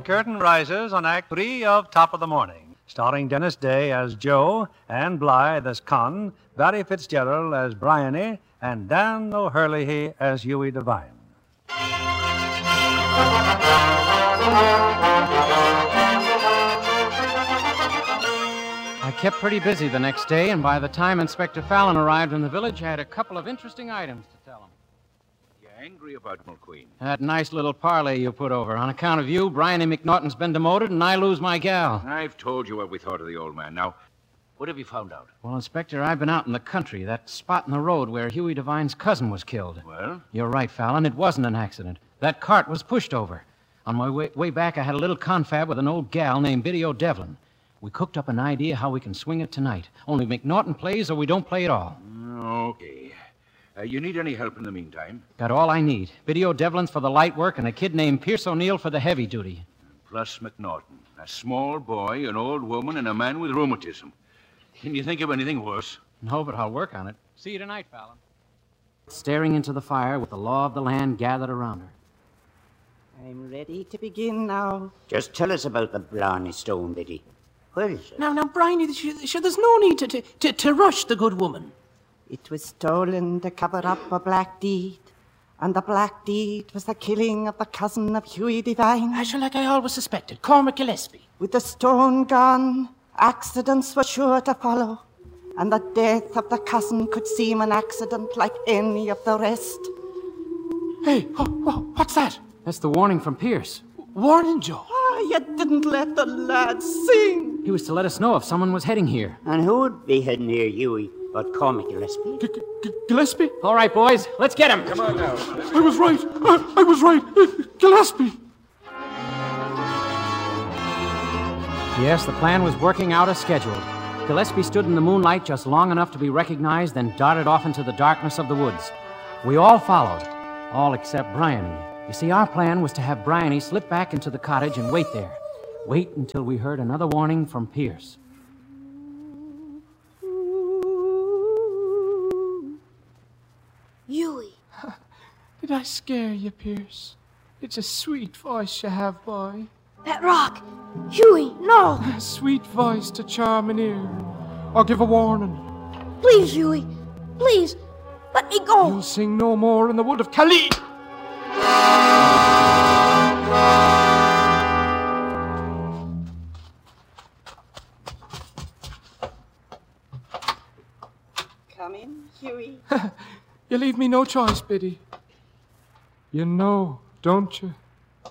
The curtain rises on Act 3 of Top of the Morning, starring Dennis Day as Joe, Ann Blythe as Con, Barry Fitzgerald as Bryony, and Dan O'Hurley as Huey Devine. I kept pretty busy the next day, and by the time Inspector Fallon arrived in the village, I had a couple of interesting items to tell him. You're angry about McQueen? That nice little parlay you put over. On account of you, Bryony McNaughton's been demoted, and I lose my gal. I've told you what we thought of the old man. Now, what have you found out? Well, Inspector, I've been out in the country, that spot in the road where Huey Devine's cousin was killed. Well? You're right, Fallon. It wasn't an accident. That cart was pushed over. On my way back, I had a little confab with an old gal named Biddy O'Devlin. We cooked up an idea how we can swing it tonight. Only McNaughton plays or we don't play at all. Okay. You need any help in the meantime? Got all I need. Biddy O'Devlin's for the light work and a kid named Pierce O'Neill for the heavy duty. Plus McNaughton. A small boy, an old woman, and a man with rheumatism. Can you think of anything worse? No, but I'll work on it. See you tonight, Fallon. Staring into the fire with the law of the land gathered around her. I'm ready to begin now. Just tell us about the Blarney Stone, Biddy. Where is it? Now, Bryony, there's no need to rush the good woman. It was stolen to cover up a black deed. And the black deed was the killing of the cousin of Huey Devine. Like I always suspected, Cormac Gillespie. With the stone gone, accidents were sure to follow. And the death of the cousin could seem an accident like any of the rest. Hey, what's that? That's the warning from Pierce. Warning, Joe. You didn't let the lad sing. He was to let us know if someone was heading here. And who would be heading near Huey but Cormac Gillespie? Gillespie? All right, boys, let's get him. Come on now. I was right. I was right. Gillespie. Yes, the plan was working out as scheduled. Gillespie stood in the moonlight just long enough to be recognized, then darted off into the darkness of the woods. We all followed, all except Bryony. You see, our plan was to have Bryony slip back into the cottage and wait there. Wait until we heard another warning from Pierce. Huey. Did I scare you, Pierce? It's a sweet voice you have, boy. That rock. Huey, no. A sweet voice to charm an ear. Or give a warning. Please, Huey. Please. Let me go. You'll sing no more in the wood of Khalid. Come in, Huey. You leave me no choice, Biddy. You know, don't you?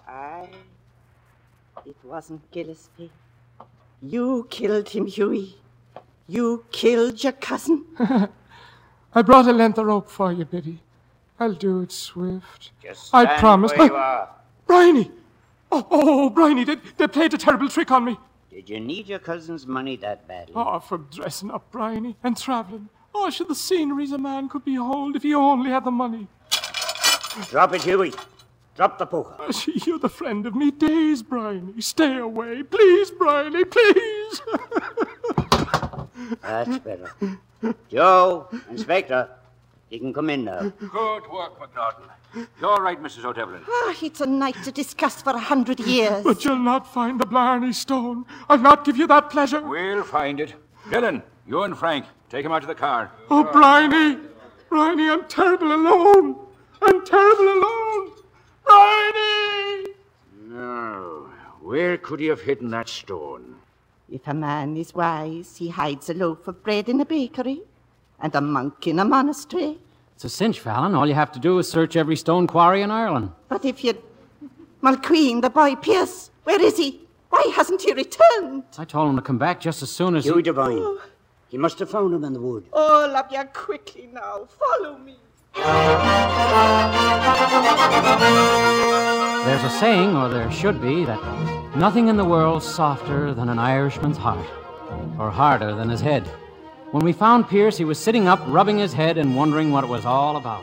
It wasn't Gillespie. You killed him, Huey. You killed your cousin. I brought a length of rope for you, Biddy. I'll do it swift. Just I stand promise. where you are. Bryony! Oh, Bryony, they played a terrible trick on me. Did you need your cousin's money that badly? Oh, from dressing up, Bryony, and travelling. Oh, should the sceneries a man could behold if he only had the money. Drop it, Huey. Drop the poker. Oh, you're the friend of me days, Bryony. Stay away. Please, Bryony, please. That's better. Joe, Inspector, you can come in now. Good work, McNaughton. You're right, Mrs. O'Devlin. It's a night to discuss for 100 years. But you'll not find the Blarney Stone. I'll not give you that pleasure. We'll find it. Dylan, you and Frank, take him out to the car. Oh, Bryony. Bryony, I'm terrible alone. I'm terrible alone. Bryony! No. Where could he have hidden that stone? If a man is wise, he hides a loaf of bread in a bakery and a monk in a monastery. It's a cinch, Fallon. All you have to do is search every stone quarry in Ireland. But if you... McQueen, the boy Pierce, where is he? Why hasn't he returned? I told him to come back just as soon as Huey Devine. You must have found him in the wood. All of you quickly now. Follow me. There's a saying, or there should be, that nothing in the world's softer than an Irishman's heart, or harder than his head. When we found Pierce, he was sitting up, rubbing his head and wondering what it was all about.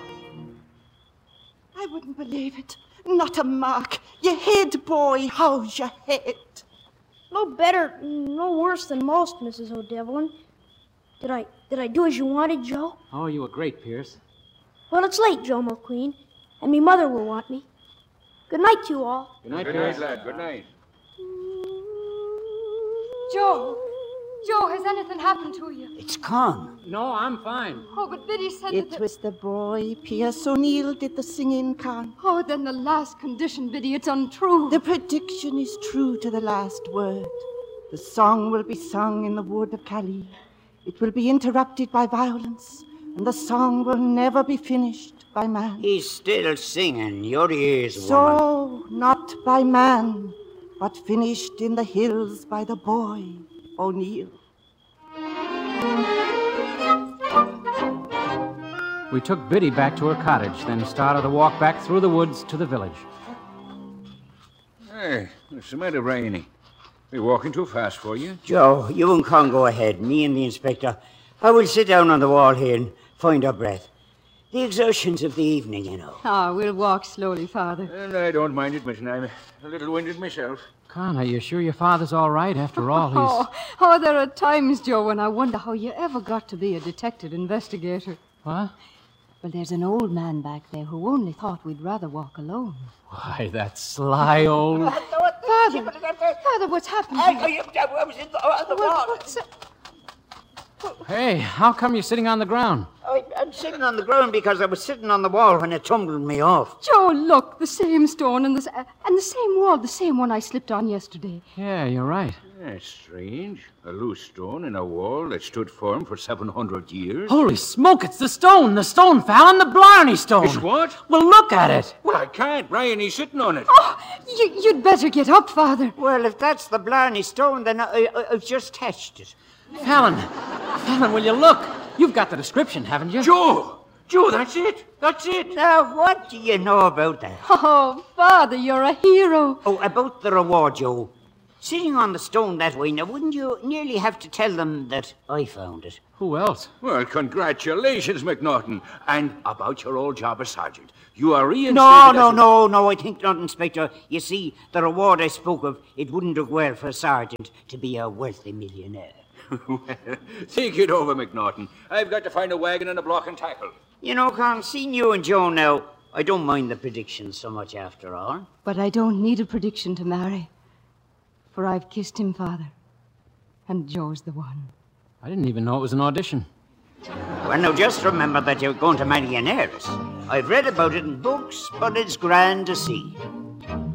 I wouldn't believe it. Not a mark. Your head, boy. How's your head? No better, no worse than most, Mrs. O'Devlin. Did I do as you wanted, Joe? Oh, you were great, Pierce. Well, it's late, Joe McQueen, and me mother will want me. Good night to you all. Good night, Good Pierce. night, lad. Good night. Joe! Joe, has anything happened to you? It's Con. No, I'm fine. Oh, but Biddy said It that... was the boy. Pierce O'Neill did the singing, Con. Oh, then the last condition, Biddy, it's untrue. The prediction is true to the last word. The song will be sung in the wood of Calais. It will be interrupted by violence, and the song will never be finished by man. He's still singing. Your ears, woman. So, not by man, but finished in the hills by the boy, O'Neill. We took Biddy back to her cottage, then started to walk back through the woods to the village. Hey, what's the matter, Bryony? We walking too fast for you? Joe, you and Con go ahead. Me and the inspector. I will sit down on the wall here and find our breath. The exertions of the evening, you know. Ah, we'll walk slowly, Father. And I don't mind admitting I'm a little winded myself. Con, are you sure your father's all right? After all, he's... Oh, there are times, Joe, when I wonder how you ever got to be a detective investigator. What? Well, there's an old man back there who only thought we'd rather walk alone. Why, that sly old... Father, what's happened to you? I was in the wall. What's that? Hey, how come you're sitting on the ground? I'm sitting on the ground because I was sitting on the wall when it tumbled me off. Joe, look, the same stone and the same wall, the same one I slipped on yesterday. Yeah, you're right. That's strange. A loose stone in a wall that stood firm for 700 years. Holy smoke, it's the stone, Fallon, the Blarney stone. It's what? Well, look at it. Well, I can't. Bryony's sitting on it. Oh, you'd better get up, Father. Well, if that's the Blarney stone, then I've just touched it. Fallon, will you look? You've got the description, haven't you? Joe, that's it. That's it. Now, what do you know about that? Oh, Father, you're a hero. Oh, about the reward, Joe. Sitting on the stone that way, now wouldn't you nearly have to tell them that I found it? Who else? Well, congratulations, McNaughton. And about your old job as sergeant. You are reinstated No, I think not, Inspector. You see, the reward I spoke of, it wouldn't look well for a sergeant to be a wealthy millionaire. Well, think it over, McNaughton. I've got to find a wagon and a block and tackle. You know, Con, seeing you and Joe now, I don't mind the predictions so much after all. But I don't need a prediction to marry. For I've kissed him, Father. And Joe's the one. I didn't even know it was an audition. Well, now, just remember that you're going to marry an heiress. I've read about it in books, but it's grand to see.